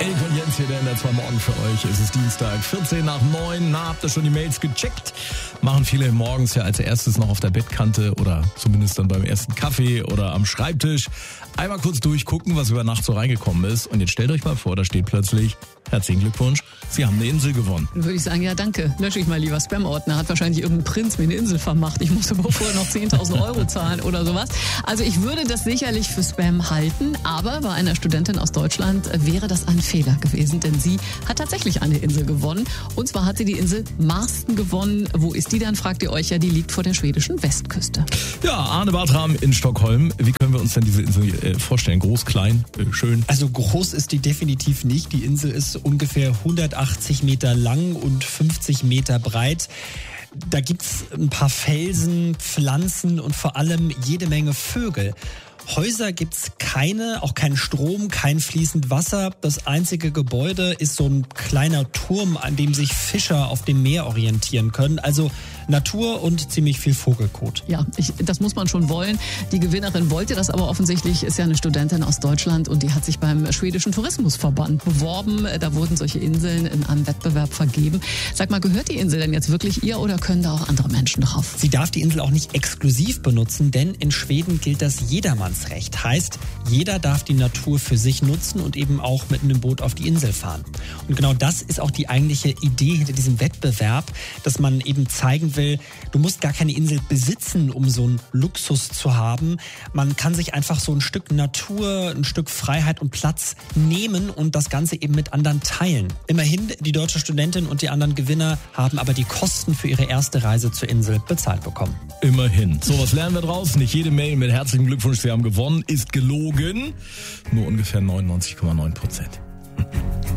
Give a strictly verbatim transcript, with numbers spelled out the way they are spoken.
Erik und Jens hier, der in der zwei Morgen für euch. Es ist Dienstag, vierzehn nach neun. Na, habt ihr schon die Mails gecheckt? Machen viele morgens ja als erstes noch auf der Bettkante oder zumindest dann beim ersten Kaffee oder am Schreibtisch. Einmal kurz durchgucken, was über Nacht so reingekommen ist. Und jetzt stellt euch mal vor, da steht plötzlich: Herzlichen Glückwunsch, Sie haben eine Insel gewonnen. Dann würde ich sagen, ja danke, lösche ich mal lieber Spam-Ordner. Hat wahrscheinlich irgendein Prinz mir eine Insel vermacht. Ich muss aber vorher noch zehntausend Euro zahlen oder sowas. Also ich würde das sicherlich für Spam halten, aber bei einer Studentin aus Deutschland wäre das ein Fehler gewesen, denn sie hat tatsächlich eine Insel gewonnen. Und zwar hat sie die Insel Marsten gewonnen. Wo ist die dann, fragt ihr euch ja, die liegt vor der schwedischen Westküste. Ja, Arne Bartram in Stockholm. Wie können wir uns denn diese Insel äh, vorstellen? Groß, klein, äh, schön? Also groß ist die definitiv nicht. Die Insel ist ungefähr hundertachtzig Meter lang und fünfzig Meter breit. Da gibt's ein paar Felsen, Pflanzen und vor allem jede Menge Vögel. Häuser gibt's keine, auch kein Strom, kein fließend Wasser. Das einzige Gebäude ist so ein kleiner Turm, an dem sich Fischer auf dem Meer orientieren können. Also Natur und ziemlich viel Vogelkot. Ja, ich, das muss man schon wollen. Die Gewinnerin wollte das aber offensichtlich, ist ja eine Studentin aus Deutschland und die hat sich beim schwedischen Tourismusverband beworben. Da wurden solche Inseln in einem Wettbewerb vergeben. Sag mal, gehört die Insel denn jetzt wirklich ihr oder können da auch andere Menschen drauf? Sie darf die Insel auch nicht exklusiv benutzen, denn in Schweden gilt das Jedermannsrecht. Heißt, jeder darf die Natur für sich nutzen und eben auch mit einem Boot auf die Insel fahren. Und genau das ist auch die eigentliche Idee hinter diesem Wettbewerb, dass man eben zeigen will, du musst gar keine Insel besitzen, um so einen Luxus zu haben. Man kann sich einfach so ein Stück Natur, ein Stück Freiheit und Platz nehmen und das Ganze eben mit anderen teilen. Immerhin, die deutsche Studentin und die anderen Gewinner haben aber die Kosten für ihre erste Reise zur Insel bezahlt bekommen. Immerhin. So, was lernen wir draus? Nicht jede Mail mit herzlichen Glückwunsch, Sie haben gewonnen, ist gelogen. Nur ungefähr neunundneunzig Komma neun Prozent.